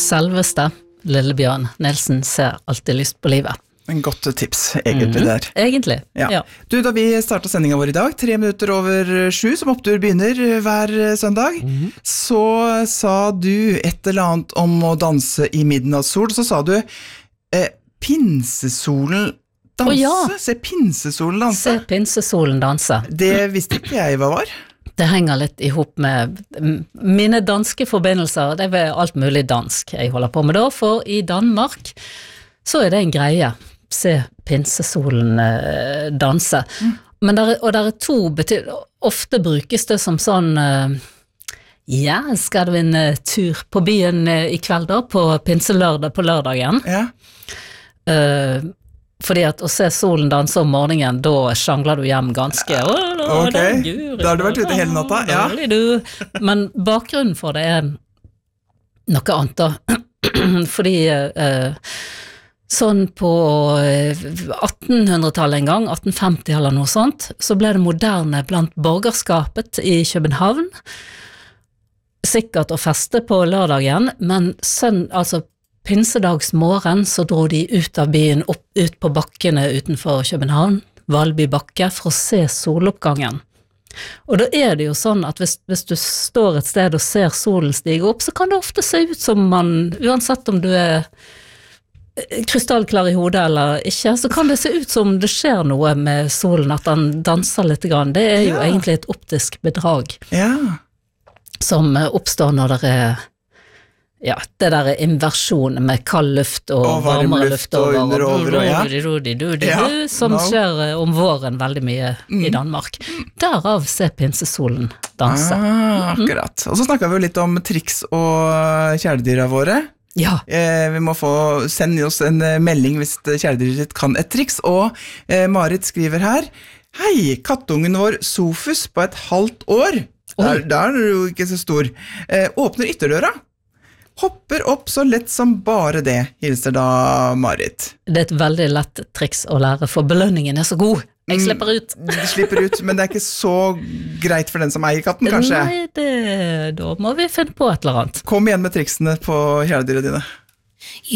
selveste Lillebjørn Nilsen ser alltid lyst på livet. En godt tips, egentlig der. Egentlig, ja. Du, da vi startet sendingen vår i dag, 7:03, som opptur begynner hver søndag, så sa du et eller annet om å danse i midnattssol, så sa du pinsesolen danse, se pinsesolen danse. Se pinsesolen danse. Det visste ikke jeg hva var. Det henger litt ihop med mine danske forbindelser, det er alt mulig dansk jeg holder på med da, for i Danmark så er det en greie. Se pinsesolen danse. Men der er to ofte brukes det som sånn skal du en tur på byen i kveld da, på pinselørdag på lørdagen? Ja. Fordi at å se solen danse om morgenen, da sjangler du hjem ganske Ok, da har du vært ute hele natta, ja. Men bakgrunnen for det er noe annet da. Fordi sånn på 1800-tallet en gang, 1850 eller noe sånt, så ble det moderne blant borgerskapet i København, sikkert å feste på lørdagen, men altså pinsedagsmorgen så dro de ut av byen, ut på bakkene utenfor København, Valby bakke, for å se soloppgangen. Og da er det jo sånn at hvis du står et sted og ser solen stige opp, så kan det ofte se ut som uansett om du er krystallklar i hodet eller ikke, så kan det se ut som det skjer noe med solen, at den danser litt grann. Det er jo egentlig et optisk bedrag som oppstår når det er det der inversjon med kald luft og varmere luft som skjer om våren veldig mye i Danmark. Derav se pinsesolen danse. Akkurat. Og så snakket vi jo litt om triks og kjæledyra våre. Ja. Vi må sende oss en melding hvis kjæledyret ditt kan et triks, og Marit skriver her: Hei, kattungen vår Sofus på 1,5 år, der er du jo ikke så stor, åpner ytterdøra, hopper opp så lett som bare det, hilser da Marit. Det er et veldig lett triks å lære, for belønningen er så god. Jeg slipper ut. Du slipper ut, men det er ikke så greit for den som eier katten, kanskje? Nei, da må vi finne på et eller annet. Kom igjen med triksene på kjæledyret dine.